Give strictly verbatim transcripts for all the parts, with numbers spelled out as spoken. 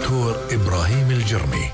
الدكتور إبراهيم الجرمي.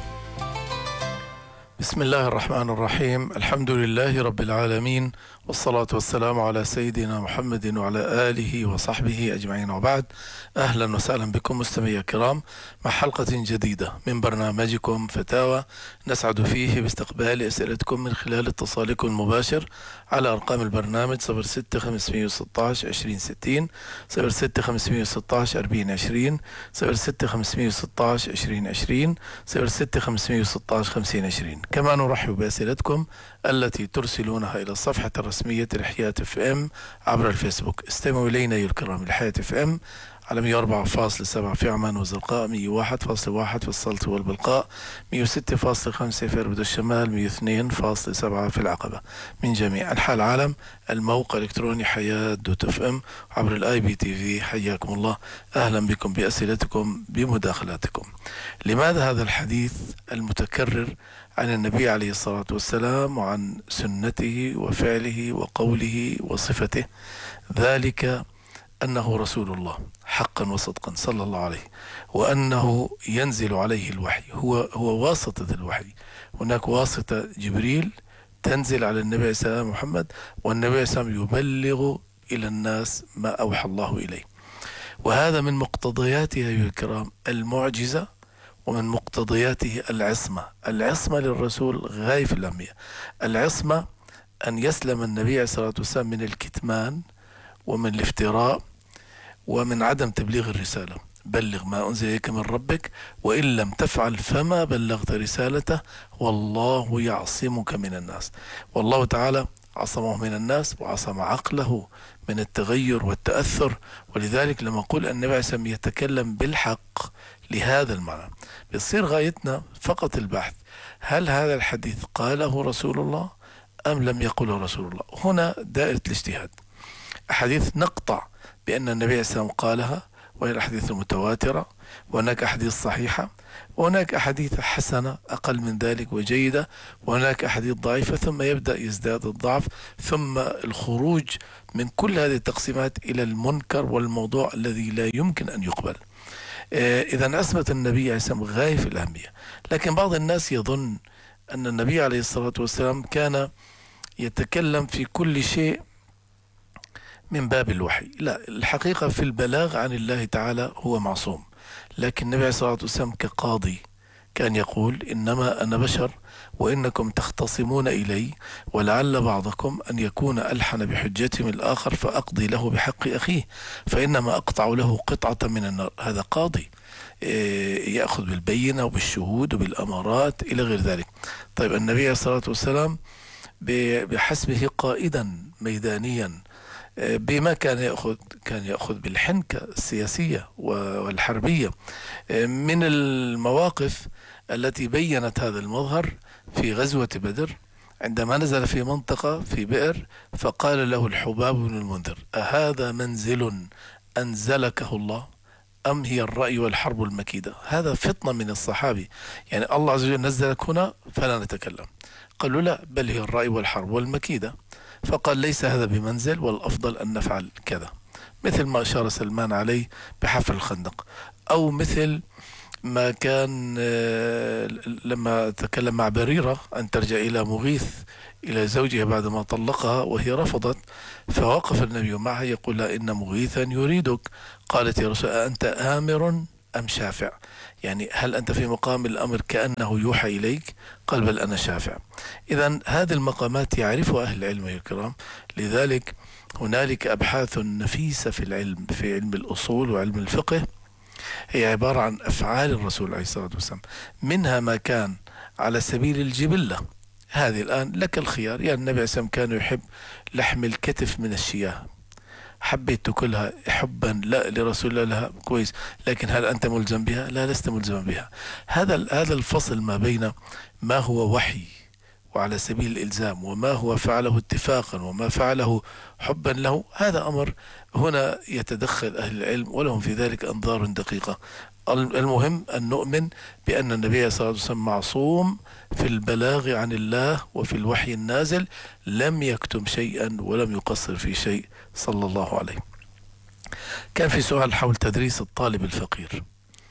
بسم الله الرحمن الرحيم. الحمد لله رب العالمين، والصلاة والسلام على سيدنا محمد وعلى آله وصحبه أجمعين، وبعد. أهلا وسهلا بكم مستمعي الكرام مع حلقة جديدة من برنامجكم فتاوى، نسعد فيه باستقبال أسئلتكم من خلال اتصالكم المباشر على أرقام البرنامج صفر ستة خمسمائة وستة عشر عشرين ستين، صفر ستة خمسمائة وستة عشر أربعين عشرين، صفر ستة خمسمائة وستة عشر عشرين عشرين، صفر ستة خمسمائة وستة عشر خمسين عشرين. كما نرحب بأسئلتكم التي ترسلونها إلى الصفحة الرسمية لحياة اف ام عبر الفيسبوك. استمعوا إلينا أيها الكرام لحياة اف ام على مئة وأربعة فاصلة سبعة في عمان وزرقاء، مئة وواحد فاصلة واحد في السلط والبلقاء، مئة وستة فاصلة خمسة في إربد الشمال، مئة واثنين فاصلة سبعة في العقبة. من جميع أنحاء العالم الموقع الإلكتروني حياة دوت اف ام عبر الاي بي تي في. حياكم الله، أهلا بكم بأسئلتكم بمداخلاتكم. لماذا هذا الحديث المتكرر عن النبي عليه الصلاة والسلام وعن سنته وفعله وقوله وصفته؟ ذلك أنه رسول الله حقا وصدقا صلى الله عليه، وأنه ينزل عليه الوحي، هو هو واسطة الوحي. هناك واسطة جبريل تنزل على النبي صلى الله عليه وسلم محمد، والنبي صلى الله عليه وسلم يبلغ إلى الناس ما أوحى الله إليه. وهذا من مقتضياته أيها الكرام المعجزة، ومن مقتضياته العصمة. العصمة للرسول غاية في الأهمية. العصمة أن يسلم النبي عليه الصلاة والسلام من الكتمان ومن الافتراء ومن عدم تبليغ الرسالة. بلغ ما أنزل إليك من ربك وإن لم تفعل فما بلغت رسالته والله يعصمك من الناس. والله تعالى عصمه من الناس وعصم عقله من التغير والتأثر. ولذلك لما نقول النبي عليه الصلاة والسلام يتكلم بالحق لهذا المعنى، بتصير غايتنا فقط البحث هل هذا الحديث قاله رسول الله أم لم يقله رسول الله. هنا دائرة الاجتهاد. أحاديث نقطع بأن النبي عليه الصلاة والسلام قالها، وهي الأحاديث المتواترة، وهناك أحاديث صحيحة، وهناك أحاديث حسنة أقل من ذلك وجيدة، وهناك أحاديث ضعيفة، ثم يبدأ يزداد الضعف، ثم الخروج من كل هذه التقسيمات إلى المنكر والموضوع الذي لا يمكن أن يقبل. إذا عصمة النبي عليه الصلاة والسلام غاية في الأهمية. لكن بعض الناس يظن أن النبي عليه الصلاة والسلام كان يتكلم في كل شيء من باب الوحي. لا، الحقيقة في البلاغ عن الله تعالى هو معصوم. لكن النبي عليه الصلاة والسلام كقاضي كان يقول إنما أنا بشر وإنكم تختصمون إلي، ولعل بعضكم أن يكون ألحن بحجته من الآخر فأقضي له بحق أخيه، فإنما أقطع له قطعة من النار. هذا قاضي يأخذ بالبينة وبالشهود وبالأمارات إلى غير ذلك. طيب النبي عليه الصلاة والسلام بحسبه قائدا ميدانيا بما كان يأخذ كان يأخذ بالحنكة السياسية والحربية. من المواقف التي بينت هذا المظهر في غزوة بدر، عندما نزل في منطقة في بئر فقال له الحباب بن المنذر: أهذا منزل أنزلكه الله أم هي الرأي والحرب المكيدة؟ هذا فطنة من الصحابي، يعني الله عز وجل نزلك هنا فلا نتكلم. قالوا لا، بل هي الرأي والحرب والمكيدة. فقال: ليس هذا بمنزل، والأفضل أن نفعل كذا، مثل ما أشار سلمان عليه بحفر الخندق، أو مثل ما كان لما تكلم مع بريرة أن ترجع إلى مغيث إلى زوجها بعدما طلقها وهي رفضت، فوقف النبي معها يقول لها: إن مغيثا يريدك. قالت: يا رسول الله أنت آمر أم شافع؟ يعني هل أنت في مقام الأمر كأنه يوحى إليك؟ قال: بل أنا شافع. إذن هذه المقامات يعرفها أهل العلم الكرام. لذلك هنالك أبحاث نفيسة في العلم، في علم الأصول وعلم الفقه، هي عبارة عن أفعال الرسول عليه الصلاة والسلام، منها ما كان على سبيل الجبلة. هذه الآن لك الخيار، يعني النبي عليه الصلاة والسلام كان يحب لحم الكتف من الشياه، حبيت تاكلها حبا لا لرسول الله لها كويس، لكن هل أنت ملزم بها؟ لا، لست ملزما بها. هذا هذا الفصل ما بين ما هو وحي وعلى سبيل الإلزام وما هو فعله اتفاقا وما فعله حبا له، هذا أمر هنا يتدخل أهل العلم ولهم في ذلك أنظار دقيقة. المهم أن نؤمن بأن النبي صلى الله عليه وسلم معصوم في البلاغ عن الله وفي الوحي النازل، لم يكتم شيئا ولم يقصر في شيء صلى الله عليه. كان في سؤال حول تدريس الطالب الفقير.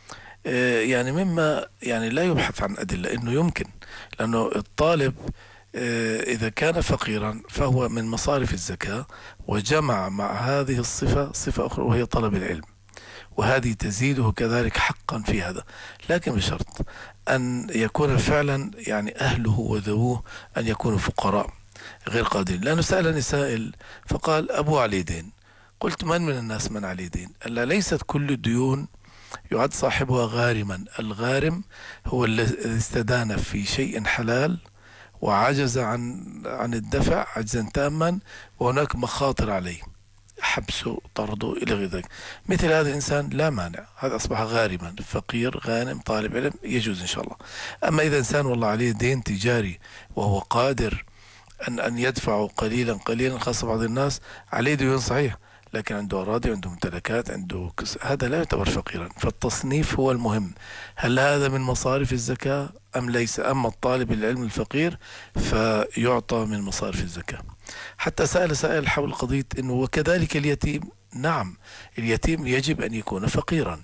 آه، يعني مما يعني لا يبحث عن أدلة إنه يمكن، لأنه الطالب آه، إذا كان فقيرا فهو من مصارف الزكاة، وجمع مع هذه الصفة صفة أخرى وهي طلب العلم، وهذه تزيده كذلك حقا في هذا، لكن بشرط أن يكون فعلا يعني أهله وذووه أن يكونوا فقراء غير قادرين. لأنه سألني سائل فقال أبو عليه دين، قلت من من الناس من عليه دين؟ ألا ليست كل الديون يعد صاحبها غارما. الغارم هو الذي استدان في شيء حلال وعجز عن عن الدفع عجزا تاما، وهناك مخاطر عليه، حبسه، طرده، إلى غير ذلك. مثل هذا الإنسان لا مانع، هذا أصبح غارما، فقير غانم طالب علم، يجوز إن شاء الله. أما إذا إنسان والله عليه دين تجاري وهو قادر أن أن يدفع قليلا قليلا، خاصة بعض الناس عليه ديون صحيح لكن عنده أراضي، عنده ممتلكات، عنده كس... هذا لا يعتبر فقيرا. فالتصنيف هو المهم، هل هذا من مصارف الزكاة أم ليس؟ أما الطالب العلم الفقير فيعطى من مصارف الزكاة. حتى سأل سائل حول قضية أنه وكذلك اليتيم. نعم، اليتيم يجب أن يكون فقيرا.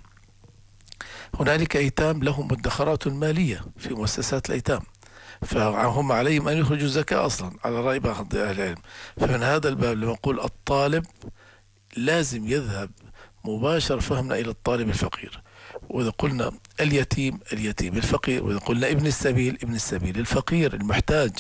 هنالك أيتام لهم مدخرات مالية في مؤسسات الأيتام، فهم عليهم أن يخرجوا الزكاة أصلا على رأي بعض أهل العلم. فمن هذا الباب لما نقول الطالب لازم يذهب مباشر فهمنا إلى الطالب الفقير، وإذا قلنا اليتيم اليتيم الفقير، وإذا قلنا ابن السبيل ابن السبيل الفقير المحتاج.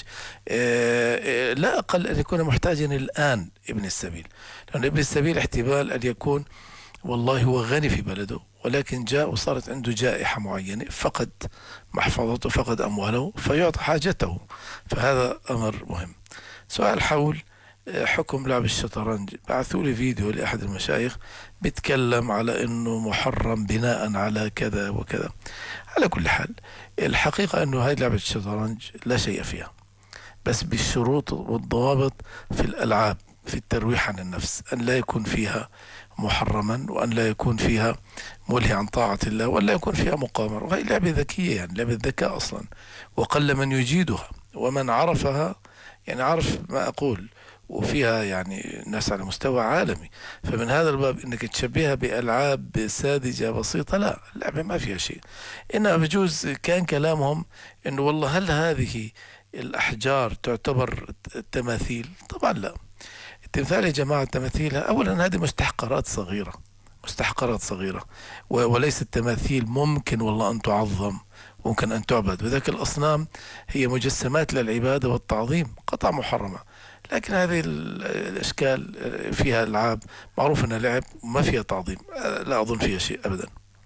لا أقل أن يكون محتاجا الآن ابن السبيل، لأن ابن السبيل احتمال أن يكون والله هو غني في بلده ولكن جاء وصارت عنده جائحة معينة، فقد محفظته، فقد أمواله، فيعطى حاجته، فهذا أمر مهم. سؤال حول حكم لعب الشطرنج. بعثوا لي فيديو لأحد المشايخ بيتكلم على أنه محرم بناء على كذا وكذا. على كل حال الحقيقة أنه هاي لعبة الشطرنج لا شيء فيها، بس بالشروط والضوابط في الألعاب، في الترويح عن النفس، أن لا يكون فيها محرما، وأن لا يكون فيها ملهي عن طاعة الله، وأن لا يكون فيها مقامرة. وهي لعبة ذكية، يعني لعبة ذكاء أصلا، وقل من يجيدها، ومن عرفها يعني عرف ما أقول، وفيها يعني ناس على مستوى عالمي. فمن هذا الباب انك تشبهها بألعاب ساذجة بسيطة، لا، اللعبة ما فيها شيء. انما بجوز كان كلامهم انه والله هل هذه الاحجار تعتبر تماثيل؟ طبعا لا. التمثال يا جماعة تماثيل اولا هذه مستحقرات صغيرة، مستحقرات صغيرة، وليست تماثيل ممكن والله ان تعظم، ممكن ان تعبد. وذلك الاصنام هي مجسمات للعبادة والتعظيم، قطع محرمة. لكن هذه الأشكال فيها ألعاب معروف أنها لعب ما فيها تعظيم، لا أظن فيها شيء أبدا.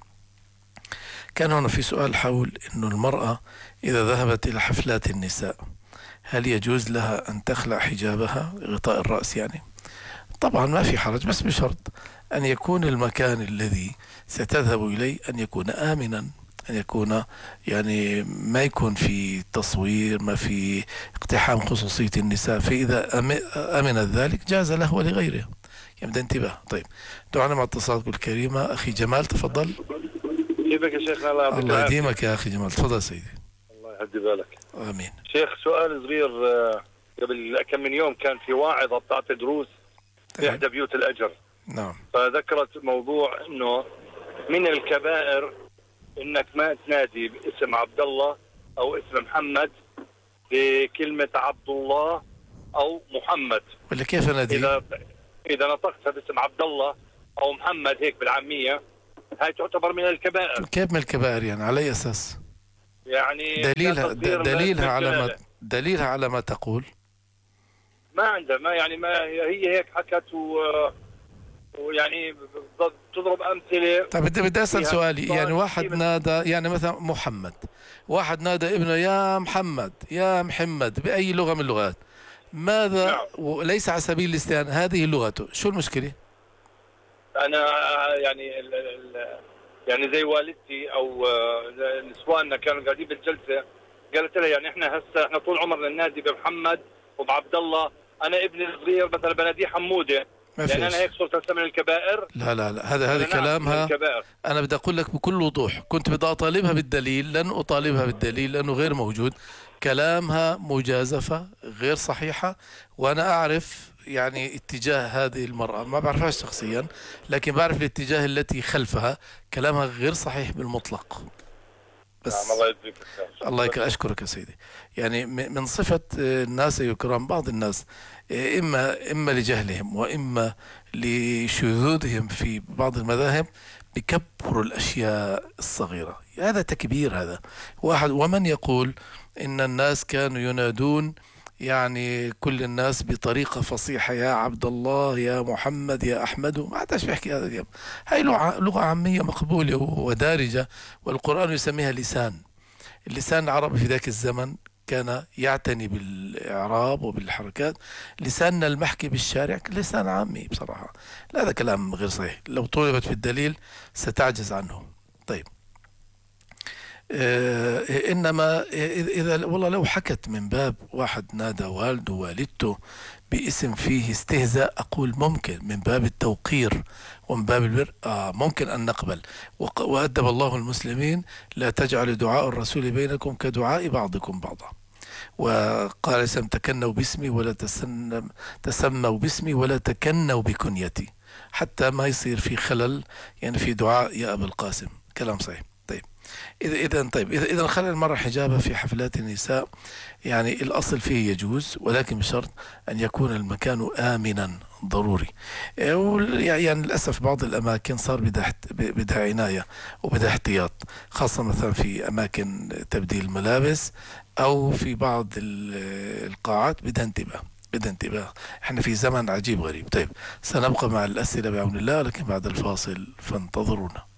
كان هنا في سؤال حول أنه المرأة إذا ذهبت إلى حفلات النساء هل يجوز لها أن تخلع حجابها، غطاء الرأس يعني؟ طبعا ما في حرج، بس بشرط أن يكون المكان الذي ستذهب إليه أن يكون آمنا، أن يكون يعني ما يكون في تصوير، ما في اقتحام خصوصية النساء. فإذا أمن ذلك جاز له ولغيره. يبدأ انتباه. طيب، دعنا مع اتصالكم الكريمة. أخي جمال تفضل. كيفك يا شيخ؟ الله الله يديمك يا أخي جمال، تفضل سيدي. الله يهدي بالك. آمين. شيخ سؤال صغير، قبل كم من يوم كان في واعظة بتاعت دروس في إحدى بيوت الأجر. نعم. فذكرت موضوع إنه من الكبائر انك ما تنادي باسم عبد الله او اسم محمد بكلمة عبد الله او محمد. ولا كيف نادي؟ اذا اذا نطقتها باسم عبد الله او محمد هيك بالعامية، هاي تعتبر من الكبائر. كيف من الكبائر يعني؟ على أي أساس؟ يعني دليلها دليلها على ما دليلها على ما تقول؟ ما عندها، ما يعني ما هي هيك حكت و ويعني تضرب أمثلة. طيب بدي بدي أسأل سؤالي، يعني واحد نادى يعني مثلا محمد، واحد نادى ابنه يا محمد يا محمد بأي لغة من اللغات، ماذا؟ نعم. وليس على سبيل الاستهانة، هذه لغته، شو المشكلة؟ أنا يعني ال ال يعني زي والدتي أو نسواننا كانوا قاعدين بالجلسة، قالت لها يعني إحنا هسه إحنا طول عمرنا ننادي بمحمد وبعبد الله، أنا ابني الصغير مثلا بناديه حمودة، يعني أنا هيك صرت من الكبائر؟ لا لا لا، هذا هذا كلامها. أنا بدي أقول لك بكل وضوح، كنت بدي أطالبها بالدليل، لن أطالبها بالدليل لأنه غير موجود. كلامها مجازفة غير صحيحة، وأنا أعرف يعني اتجاه هذه المرأة، ما بعرفهاش شخصيا، لكن بعرف الاتجاه التي خلفها. كلامها غير صحيح بالمطلق. نعم، بس الله يجزيك الخير. الله يك أشكرك يا سيدي. يعني م- من صفة آه، الناس أيها الكرام، بعض الناس آه، إما إما لجهلهم وإما لشذوذهم في بعض المذاهب بكبروا الأشياء الصغيرة. هذا تكبير. هذا واحد. ومن يقول إن الناس كانوا ينادون يعني كل الناس بطريقة فصيحة: يا عبد الله، يا محمد، يا أحمد. ما عادش بيحكي هذا اليوم. هاي لغة لغة عامية مقبولة ودارجة، والقرآن يسميها لسان. اللسان العربي في ذاك الزمن كان يعتني بالإعراب وبالحركات. لساننا المحكي بالشارع لسان عامي بصراحة. لا، هذا كلام غير صحيح. لو طولبت في الدليل ستعجز عنه. طيب. آه إنما إذا والله لو حكت من باب واحد نادى والده والدته باسم فيه استهزاء، أقول ممكن من باب التوقير ومن باب البر، آه ممكن أن نقبل. وق- وأدب الله المسلمين: لا تجعل دعاء الرسول بينكم كدعاء بعضكم بعضا. وقال: سم تكنوا باسمي ولا تسنم تسموا باسمي ولا تكنوا بكنيتي، حتى ما يصير في خلل يعني في دعاء يا أبا القاسم. كلام صحيح. طيب. إذا إذا طيب إذا إذا خلى المرأة حجابها في حفلات النساء، يعني الأصل فيه يجوز، ولكن بشرط أن يكون المكان آمنا ضروري. إيه، وال- يعني للأسف بعض الأماكن صار بدها احت- بدها عناية وبدها احتياط، خاصة مثلا في أماكن تبديل الملابس أو في بعض ال- القاعات بدها انتباه. بدها انتباه. احنا في زمن عجيب غريب. طيب، سنبقى مع الأسئلة بعون الله، لكن بعد الفاصل فانتظرونا.